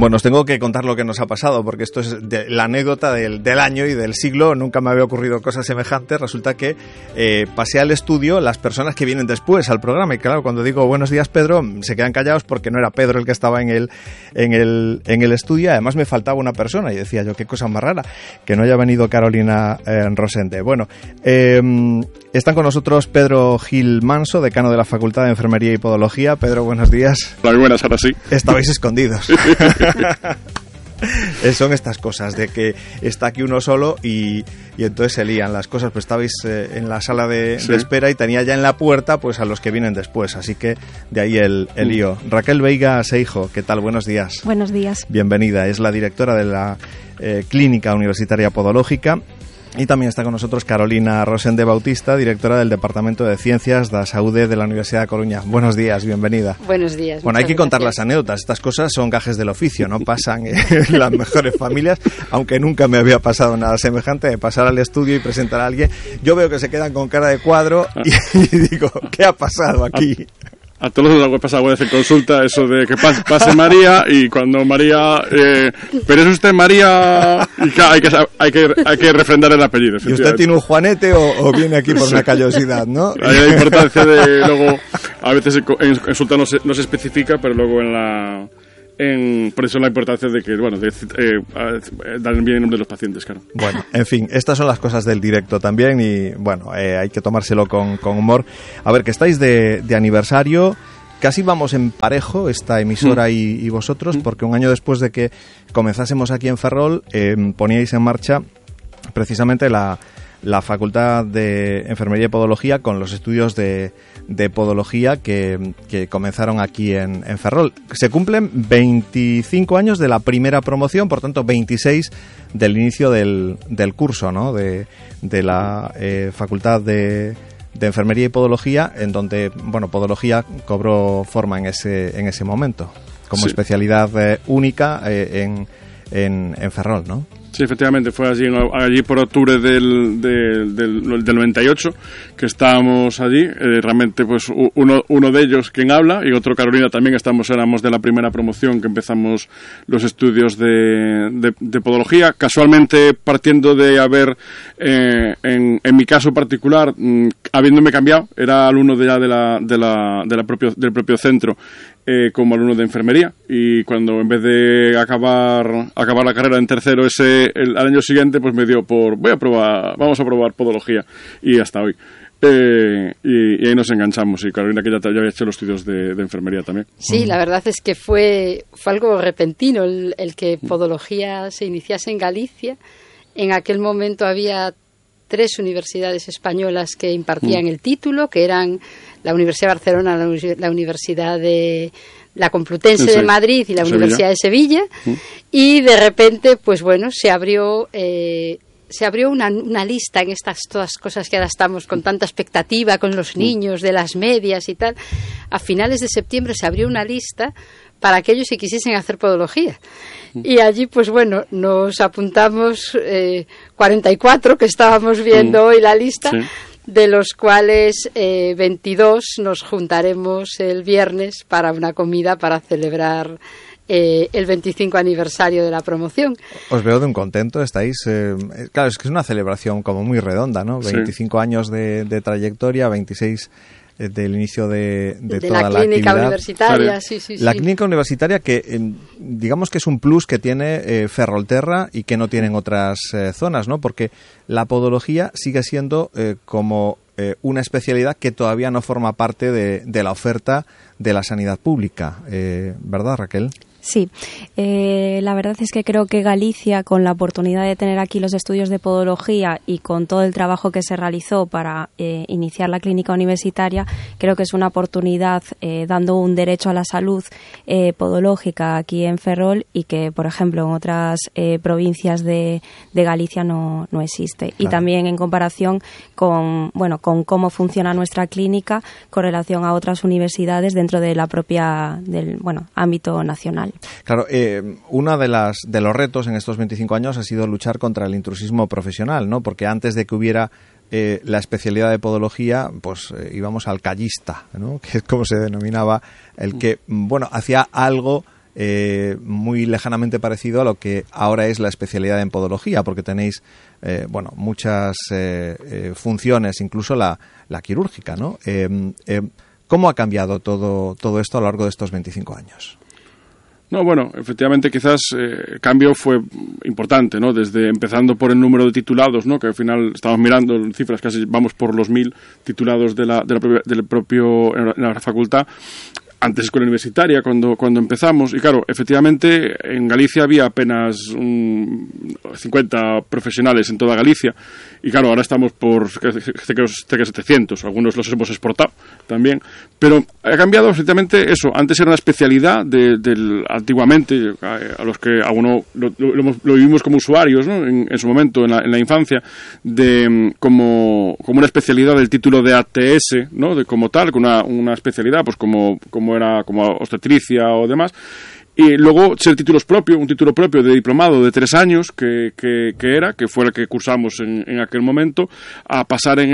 Bueno, os tengo que contar lo que nos ha pasado, porque esto es la anécdota del año y del siglo. Nunca me había ocurrido cosa semejante. Resulta que pasé al estudio las personas que vienen después al programa. Y claro, cuando digo buenos días, Pedro, se quedan callados porque no era Pedro el que estaba en el estudio. Además, me faltaba una persona y decía yo, qué cosa más rara, que no haya venido Carolina Rosende. Bueno, están con nosotros Pedro Gil Manso, decano de la Facultad de Enfermería y Podología. Pedro, buenos días. Muy buenas, ahora sí. Estabais escondidos. Son estas cosas de que está aquí uno solo y entonces se lían las cosas. Pues estabais en la sala de espera y tenía ya en la puerta pues a los que vienen después, así que de ahí el lío. Raquel Veiga Seijo, ¿qué tal? Buenos días. Buenos días. Bienvenida, es la directora de la Clínica Universitaria Podológica. Y también está con nosotros Carolina Rosende Bautista, directora del Departamento de Ciencias da Saúde de la Universidad de Coruña. Buenos días, bienvenida. Buenos días. Bueno, hay que contar las anécdotas. Estas cosas son gajes del oficio, no pasan en las mejores familias, aunque nunca me había pasado nada semejante de pasar al estudio y presentar a alguien. Yo veo que se quedan con cara de cuadro y digo, ¿qué ha pasado aquí? A todos nos ha pasado alguna vez en consulta eso de que pase María y cuando María... pero es usted María... Y claro, hay que refrendar el apellido. ¿Y usted tiene un Juanete o viene aquí por una callosidad, no? Hay la importancia de luego... A veces en consulta no se especifica, pero luego por eso la importancia de que, bueno, dar bien el nombre de los pacientes, claro. Bueno, en fin, estas son las cosas del directo también y, bueno, hay que tomárselo con humor. A ver, que estáis de aniversario, casi vamos en parejo, esta emisora y vosotros, porque un año después de que comenzásemos aquí en Ferrol, poníais en marcha precisamente la Facultad de Enfermería y Podología con los estudios de podología que comenzaron aquí en Ferrol. Se cumplen 25 años de la primera promoción, por tanto 26 del inicio del curso, ¿no? de la Facultad de Enfermería y Podología, en donde, bueno, podología cobró forma en ese momento, como especialidad única en Ferrol, ¿no? Sí, efectivamente, fue allí por octubre del 98 que estábamos allí. Realmente, pues uno de ellos quien habla y otro, Carolina, también éramos de la primera promoción que empezamos los estudios de podología. Casualmente, partiendo de haber, en mi caso particular, habiéndome cambiado, era alumno del propio centro. Como alumno de enfermería, y cuando en vez de acabar la carrera en tercero al año siguiente, pues me dio vamos a probar podología, y hasta hoy. Y ahí nos enganchamos, y Carolina, que ya había hecho los estudios de enfermería también. Sí, la verdad es que fue algo repentino el que podología se iniciase en Galicia. En aquel momento había 3 universidades españolas que impartían el título, que eran la Universidad de Barcelona, la Universidad de la Complutense de Madrid y la Universidad de Sevilla. Y de repente, pues bueno, se abrió una lista en todas cosas que ahora estamos con tanta expectativa con los niños, de las medias y tal. A finales de septiembre se abrió una lista para aquellos que quisiesen hacer podología. Y allí, pues bueno, nos apuntamos 44, que estábamos viendo hoy la lista, de los cuales 22 nos juntaremos el viernes para una comida para celebrar el 25 aniversario de la promoción. Os veo de un contento, estáis... claro, es que es una celebración como muy redonda, ¿no? 25 años de trayectoria, 26... del inicio de toda la clínica universitaria. Sí. La clínica universitaria que digamos que es un plus que tiene Ferrolterra y que no tienen otras zonas, ¿no? Porque la podología sigue siendo como una especialidad que todavía no forma parte de la oferta de la sanidad pública, ¿verdad, Raquel? Sí, la verdad es que creo que Galicia, con la oportunidad de tener aquí los estudios de podología y con todo el trabajo que se realizó para iniciar la clínica universitaria, creo que es una oportunidad dando un derecho a la salud podológica aquí en Ferrol, y que, por ejemplo, en otras provincias de Galicia no existe. Claro. Y también en comparación con cómo funciona nuestra clínica con relación a otras universidades dentro de la del ámbito nacional. Claro, uno de los retos en estos 25 años ha sido luchar contra el intrusismo profesional, ¿no? Porque antes de que hubiera la especialidad de podología, pues íbamos al callista, ¿no? Que es como se denominaba el que, hacía algo muy lejanamente parecido a lo que ahora es la especialidad en podología, porque tenéis muchas funciones, incluso la quirúrgica, ¿no? ¿Cómo ha cambiado todo esto a lo largo de estos 25 años? No, bueno, efectivamente quizás el cambio fue importante, ¿no? Desde empezando por el número de titulados, ¿no? Que al final estamos mirando cifras, casi vamos por los 1000 titulados de la facultad. Antes escuela universitaria, cuando empezamos, y claro, efectivamente en Galicia había apenas 50 profesionales en toda Galicia, y claro, ahora estamos por cerca de 700, algunos los hemos exportado también, pero ha cambiado efectivamente eso. Antes era una especialidad antiguamente, a los que alguno lo vivimos como usuarios, ¿no? En su momento, en la infancia, como una especialidad del título de ATS, ¿no? De como tal, con una especialidad, pues como era como obstetricia o demás, y luego ser un título propio de diplomado de 3 años que fue el que cursamos en aquel momento, a pasar en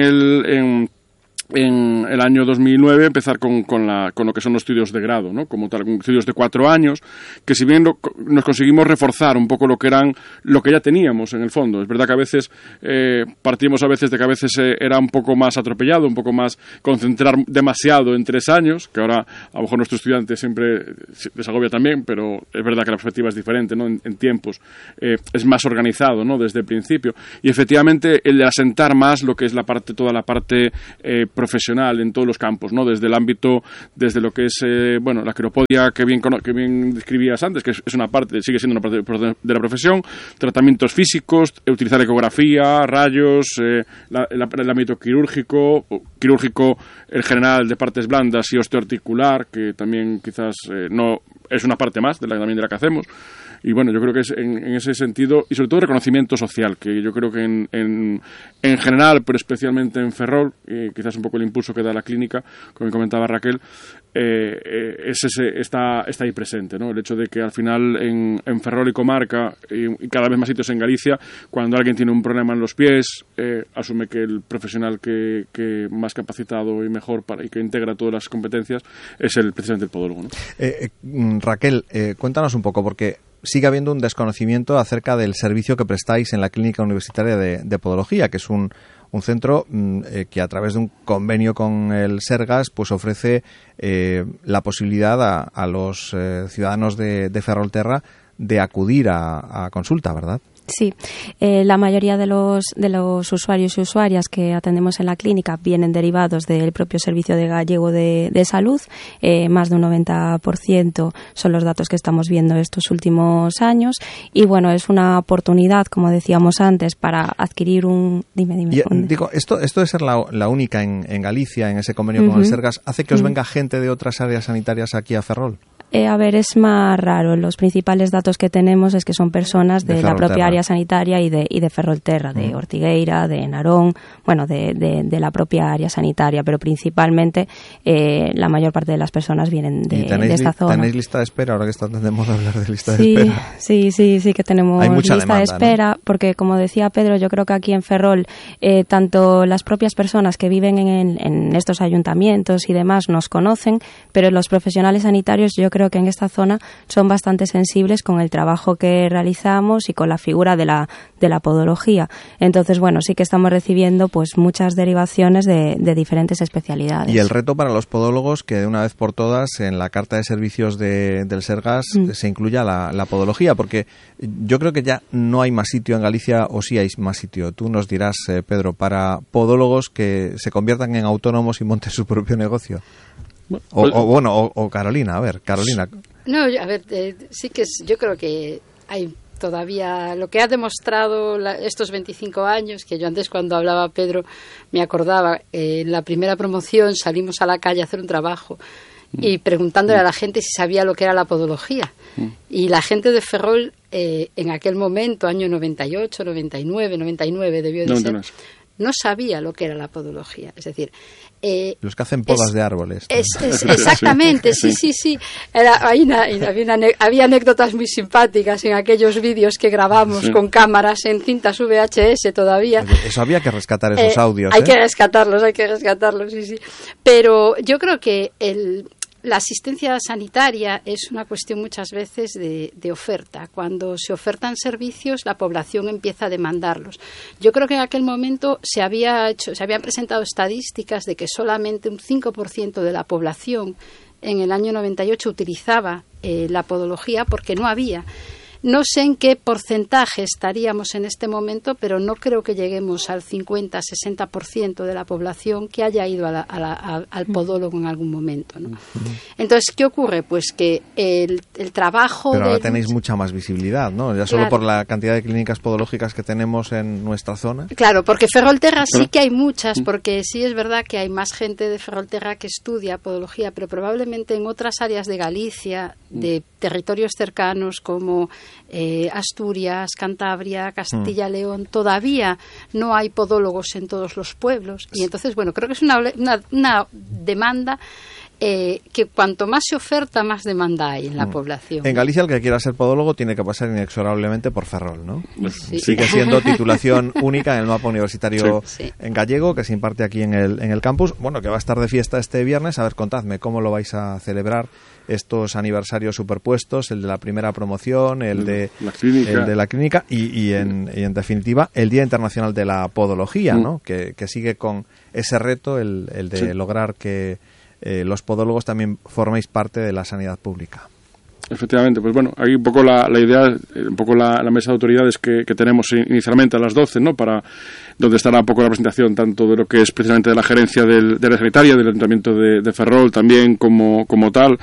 el año 2009 empezar con lo que son los estudios de grado, ¿no? Como tal, estudios de 4 años, que si bien nos conseguimos reforzar un poco lo que ya teníamos en el fondo. Es verdad que a veces partimos de que a veces era un poco más atropellado, un poco más concentrar demasiado en 3 años, que ahora a lo mejor nuestro estudiante siempre les agobia también, pero es verdad que la perspectiva es diferente, ¿no? En tiempos es más organizado, ¿no? Desde el principio, y efectivamente el de asentar más lo que es toda la parte profesional en todos los campos, ¿no? Desde el ámbito, desde lo que es la quiropodia que bien describías antes, que es una parte, sigue siendo una parte de la profesión, tratamientos físicos, utilizar ecografía, rayos, el ámbito quirúrgico en general de partes blandas y osteoarticular, que también quizás no es una parte más también de la que hacemos. Y bueno, yo creo que es en ese sentido, y sobre todo reconocimiento social, que yo creo que en general, pero especialmente en Ferrol, quizás un poco el impulso que da la clínica, como comentaba Raquel, está ahí presente, ¿no? El hecho de que al final en Ferrol y comarca, y cada vez más sitios en Galicia, cuando alguien tiene un problema en los pies, asume que el profesional que más capacitado y mejor y que integra todas las competencias es precisamente el podólogo, ¿no? Raquel, cuéntanos un poco, porque sigue habiendo un desconocimiento acerca del servicio que prestáis en la Clínica Universitaria de Podología, que es un centro que a través de un convenio con el Sergas pues ofrece la posibilidad a los ciudadanos de Ferrolterra de acudir a consulta, ¿verdad? Sí, la mayoría de los usuarios y usuarias que atendemos en la clínica vienen derivados del propio Servicio de Gallego de Salud. Más de un 90% son los datos que estamos viendo estos últimos años. Y bueno, es una oportunidad, como decíamos antes, para adquirir un... Dime. Digo, esto de ser la única en Galicia, en ese convenio con el Sergas, ¿hace que os venga gente de otras áreas sanitarias aquí a Ferrol? Es más raro. Los principales datos que tenemos es que son personas de la propia área sanitaria y de Ferrolterra, de Ortigueira, de Narón, de la propia área sanitaria, pero principalmente la mayor parte de las personas vienen de esta zona. ¿Tenéis lista de espera ahora que estamos de moda hablar de lista de espera? Sí que tenemos lista demanda, de espera, ¿no? Porque como decía Pedro, yo creo que aquí en Ferrol tanto las propias personas que viven en estos ayuntamientos y demás nos conocen, pero los profesionales sanitarios yo creo que en esta zona son bastante sensibles con el trabajo que realizamos y con la figura de la podología. Entonces, bueno, sí que estamos recibiendo pues muchas derivaciones de diferentes especialidades. Y el reto para los podólogos, que de una vez por todas en la carta de servicios del Sergas se incluya la podología, porque yo creo que ya no hay más sitio en Galicia, o sí hay más sitio. Tú nos dirás, Pedro, para podólogos que se conviertan en autónomos y monten su propio negocio. O Carolina, a ver, Carolina. No, a ver, sí que yo creo que hay todavía lo que ha demostrado estos 25 años, que yo antes cuando hablaba Pedro me acordaba, en la primera promoción salimos a la calle a hacer un trabajo y preguntándole a la gente si sabía lo que era la podología. Y la gente de Ferrol, en aquel momento, año 98, 99 debió de ser, no sabía lo que era la podología. Es decir, los que hacen podas de árboles. Exactamente, sí. Había anécdotas muy simpáticas en aquellos vídeos que grabamos con cámaras en cintas VHS todavía. Eso había que rescatar esos audios. Hay que rescatarlos, sí. Pero yo creo que la asistencia sanitaria es una cuestión muchas veces de oferta. Cuando se ofertan servicios, la población empieza a demandarlos. Yo creo que en aquel momento se habían presentado estadísticas de que solamente un 5% de la población en el año 98 utilizaba la podología porque no había. No sé en qué porcentaje estaríamos en este momento, pero no creo que lleguemos al 50-60% de la población que haya ido al podólogo en algún momento, ¿no? Entonces, ¿qué ocurre? Pues que el trabajo... Pero ahora tenéis mucha más visibilidad, ¿no? Ya solo por la cantidad de clínicas podológicas que tenemos en nuestra zona. Claro, porque Ferrolterra sí que hay muchas, porque sí es verdad que hay más gente de Ferrolterra que estudia podología, pero probablemente en otras áreas de Galicia, de territorios cercanos como Asturias, Cantabria, Castilla-León, todavía no hay podólogos en todos los pueblos. Y entonces, bueno, creo que es una demanda que cuanto más se oferta, más demanda hay en la población. En Galicia, el que quiera ser podólogo tiene que pasar inexorablemente por Ferrol, ¿no? Sí. Sigue siendo titulación única en el mapa universitario en gallego, que se imparte aquí en el campus. Bueno, que va a estar de fiesta este viernes. A ver, contadme, ¿cómo lo vais a celebrar estos aniversarios superpuestos? El de la primera promoción, el de la clínica y en definitiva, el Día Internacional de la Podología, ¿no? Que sigue con ese reto, el de lograr que los podólogos también forméis parte de la sanidad pública. Efectivamente, pues bueno, hay un poco la idea, un poco la mesa de autoridades que tenemos inicialmente a las 12, ¿no? Para donde estará un poco la presentación tanto de lo que es precisamente de la gerencia de la sanitaria, del Ayuntamiento de Ferrol también como tal.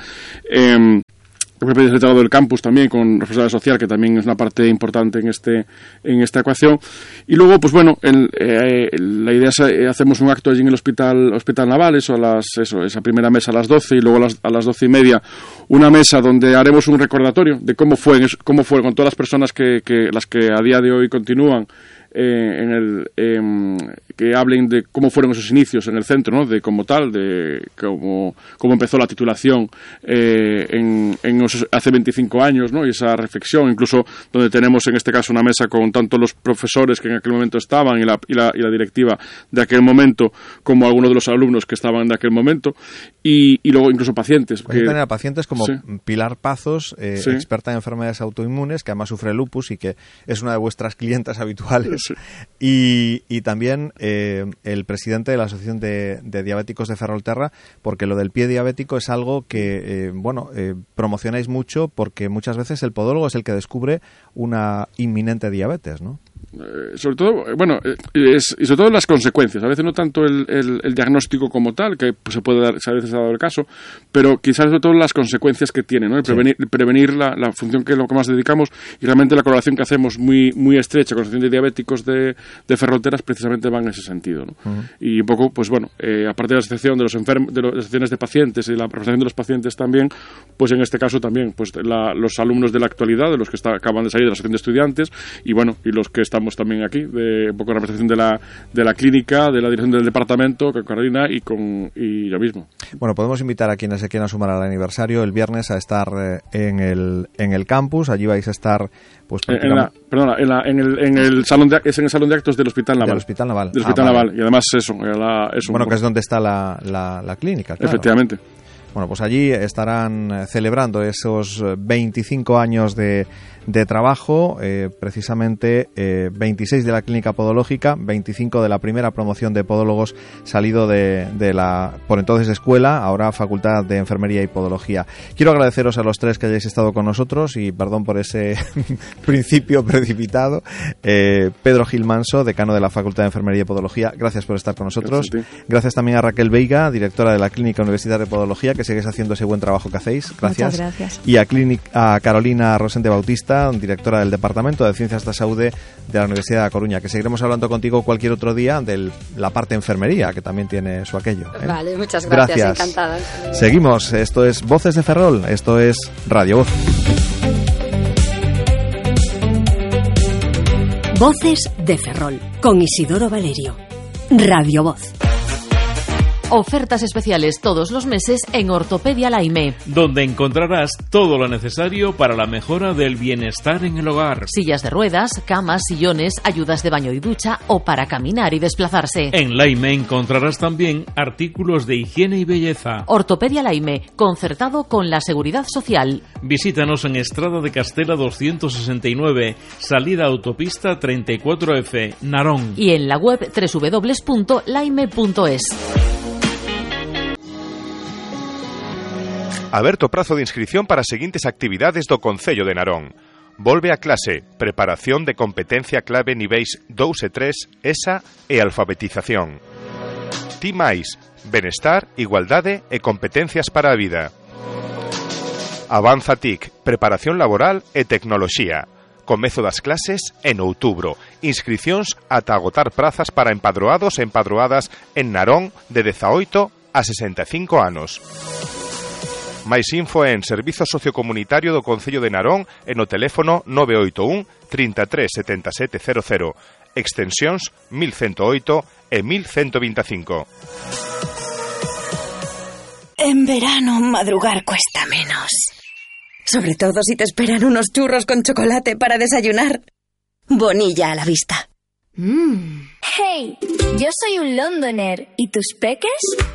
El propio secretario del campus también, con responsabilidad social, que también es una parte importante en esta ecuación. Y luego, pues bueno, la idea es hacemos un acto allí en el Hospital Naval, esa primera mesa a las 12 y luego a las 12:30 una mesa donde haremos un recordatorio de cómo fue con todas las personas las que a día de hoy continúan que hablen de cómo fueron esos inicios en el centro, ¿no? De como tal, de cómo empezó la titulación hace 25 años, ¿no? Y esa reflexión, incluso donde tenemos en este caso una mesa con tanto los profesores que en aquel momento estaban y la directiva de aquel momento, como algunos de los alumnos que estaban de aquel momento, y luego incluso pacientes. Vais a tener a pacientes como Pilar Pazos, experta en enfermedades autoinmunes, que además sufre lupus y que es una de vuestras clientas habituales. Y también el presidente de la Asociación de Diabéticos de Ferrolterra, porque lo del pie diabético es algo que promocionáis mucho, porque muchas veces el podólogo es el que descubre una inminente diabetes, ¿no? Sobre todo, bueno, y sobre todo las consecuencias. A veces no tanto el diagnóstico como tal, que pues, se puede dar, a veces ha dado el caso, pero quizás sobre todo las consecuencias que tiene, ¿no? Prevenir la función que es lo que más dedicamos, y realmente la colaboración que hacemos muy muy estrecha con la Asociación de Diabéticos de Ferrolterra precisamente va en ese sentido, ¿no? Y un poco, pues bueno, aparte de la asociación de los enfermos, de las asociaciones de pacientes y la representación de los pacientes también, pues en este caso también, pues los alumnos de la actualidad, de los que acaban de salir de la Asociación de Estudiantes, y bueno, y los que estamos también aquí, de un poco la representación de la clínica, de la dirección del departamento, con Carolina y yo mismo. Bueno, podemos invitar a quienes se quieran sumar al aniversario el viernes a estar en el campus. Allí vais a estar, pues en el salón de actos del Hospital Naval. Del Hospital Naval. Del Hospital Naval. Y además bueno, que es donde está la clínica, claro. Efectivamente. Bueno, pues allí estarán celebrando esos 25 años de trabajo, precisamente 26 de la clínica podológica, 25 de la primera promoción de podólogos salido de la, por entonces, escuela, ahora Facultad de Enfermería y Podología. Quiero agradeceros a los tres que hayáis estado con nosotros y perdón por ese principio precipitado. Pedro Gil Manso, decano de la Facultad de Enfermería y Podología, gracias por estar con nosotros. Gracias también a Raquel Veiga, directora de la Clínica Universitaria de Podología, que seguís haciendo ese buen trabajo que hacéis. Gracias. Muchas gracias. Y a Carolina Rosende Bautista, directora del Departamento de Ciencias de Salud de la Universidad de A Coruña, que seguiremos hablando contigo cualquier otro día de la parte enfermería, que también tiene su aquello. Vale, muchas gracias. Encantada. Seguimos, esto es Voces de Ferrol, esto es Radio Voz. Voces de Ferrol, con Isidoro Valerio. Radio Voz. Ofertas especiales todos los meses en Ortopedia Laime, donde encontrarás todo lo necesario para la mejora del bienestar en el hogar. Sillas de ruedas, camas, sillones, ayudas de baño y ducha o para caminar y desplazarse. En Laime encontrarás también artículos de higiene y belleza. Ortopedia Laime, concertado con la Seguridad Social. Visítanos en Estrada de Castela 269, salida autopista 34F, Narón. Y en la web www.laime.es. Aberto prazo de inscripción para as seguintes actividades do Concello de Narón. Volve a clase, preparación de competencia clave niveis 2 e 3, ESA e alfabetización. Ti máis, benestar, igualdade e competencias para a vida. Avanza TIC, preparación laboral e tecnoloxía. Comezo das clases en outubro. Inscricións ata agotar prazas para empadroados e empadroadas en Narón de 18 a 65 anos. Mais info en Servizo Sociocomunitario do Concello de Narón e no teléfono 981 33 77 00, extensións 1108 e 1125. En verano madrugar cuesta menos. Sobre todo si te esperan unos churros con chocolate para desayunar. Bonilla a la vista. Hey, yo soy un Londoner. ¿Y tus peques?